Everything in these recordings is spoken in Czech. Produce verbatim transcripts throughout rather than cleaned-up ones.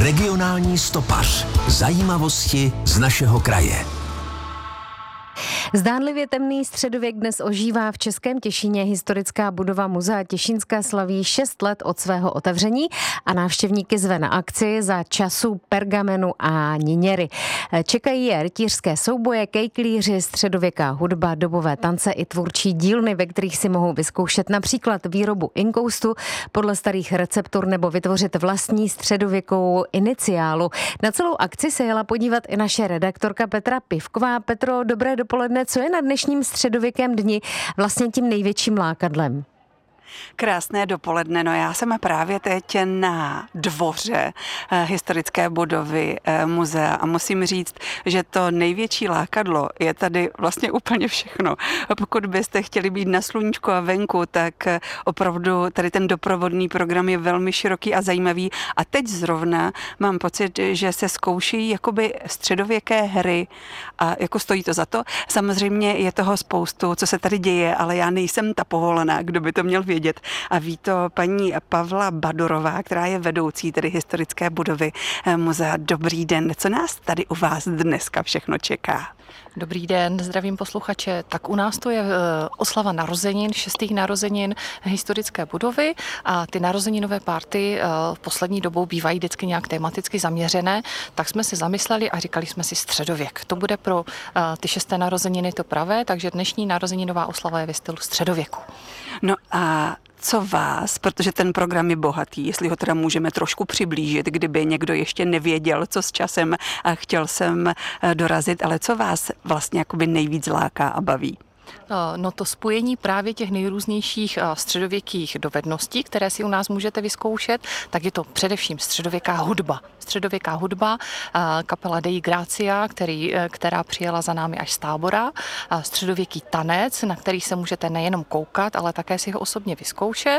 Regionální stopař. Zajímavosti z našeho kraje. Zdánlivě temný středověk dnes ožívá v Českém Těšíně. Historická budova Muzea Těšínska slaví šest let od svého otevření a návštěvníky zve na akci za časů pergamenu a niněry. Čekají je rytířské souboje, kejklíři, středověká hudba, dobové tance i tvůrčí dílny, ve kterých si mohou vyzkoušet například výrobu inkoustu podle starých receptur nebo vytvořit vlastní středověkou iniciálu. Na celou akci se jela podívat i naše redaktorka Petra Pivková. Petro, dobré dopoledne. Co je na dnešním středověkém dni vlastně tím největším lákadlem? Krásné dopoledne, no já jsem právě teď na dvoře eh, historické budovy eh, muzea a musím říct, že to největší lákadlo je tady vlastně úplně všechno. Pokud byste chtěli být na sluníčku a venku, tak eh, opravdu tady ten doprovodný program je velmi široký a zajímavý a teď zrovna mám pocit, že se zkouší jakoby středověké hry a jako stojí to za to. Samozřejmě je toho spoustu, co se tady děje, ale já nejsem ta povolená, kdo by to měl vědět. A ví to paní Pavla Badorová, která je vedoucí tedy historické budovy muzea. Dobrý den, co nás tady u vás dneska všechno čeká? Dobrý den, zdravím posluchače. Tak u nás to je oslava narozenin, šestých narozenin historické budovy a ty narozeninové party v poslední dobou bývají vždycky nějak tematicky zaměřené, tak jsme si zamysleli a říkali jsme si středověk. To bude pro ty šesté narozeniny to pravé, takže dnešní narozeninová oslava je ve stylu středověku. No a co vás, protože ten program je bohatý, jestli ho teda můžeme trošku přiblížit, kdyby někdo ještě nevěděl, co s časem a chtěl jsem dorazit, ale co vás vlastně jakoby nejvíc láká a baví? No to spojení právě těch nejrůznějších středověkých dovedností, které si u nás můžete vyzkoušet, tak je to především středověká hudba. Středověká hudba, kapela Dei Gracia, který, která přijela za námi až z Tábora, středověký tanec, na který se můžete nejenom koukat, ale také si ho osobně vyzkoušet,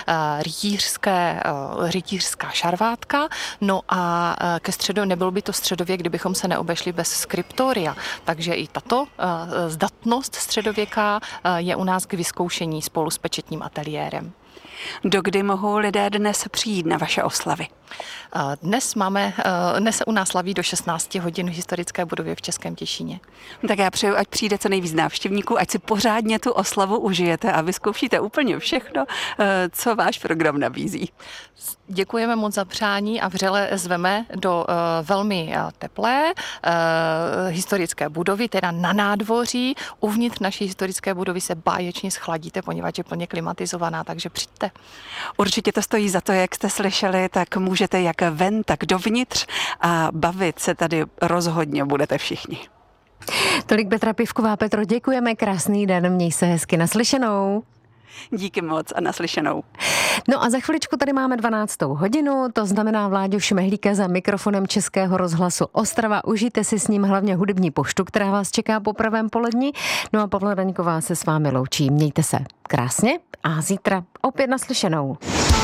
rytířské, rytířská šarvátka, no a ke středu nebyl by to středověk, kdybychom se neobešli bez skriptoria, takže i tato zdatnost středověká je u nás k vyzkoušení spolu s pečetním ateliérem. Dokdy mohou lidé dnes přijít na vaše oslavy? Dnes máme, dnes se u nás slaví do šestnáct hodin v historické budově v Českém Těšíně. Tak já přeju, ať přijde co nejvíc návštěvníků, ať si pořádně tu oslavu užijete a vyzkoušíte úplně všechno, co váš program nabízí. Děkujeme moc za přání a vřele zveme do uh, velmi uh, teplé uh, historické budovy, teda na nádvoří. Uvnitř naší historické budovy se báječně schladíte, poněvadž je plně klimatizovaná, takže přijďte. Určitě to stojí za to, jak jste slyšeli, tak můžete jak ven, tak dovnitř a bavit se tady rozhodně budete všichni. Tolik Petra Pivková. Petro, děkujeme, krásný den, měj se hezky, naslyšenou. Díky moc a naslyšenou. No a za chviličku tady máme dvanáctou hodinu, to znamená Vláďu Šmehlíka za mikrofonem Českého rozhlasu Ostrava. Užijte si s ním hlavně hudební poštu, která vás čeká po pravém poledni. No a Pavla Daňková se s vámi loučí. Mějte se krásně a zítra opět naslyšenou.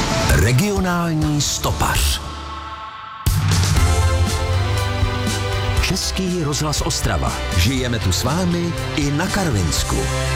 Regionální stopař. Český rozhlas Ostrava. Žijeme tu s vámi i na Karvinsku.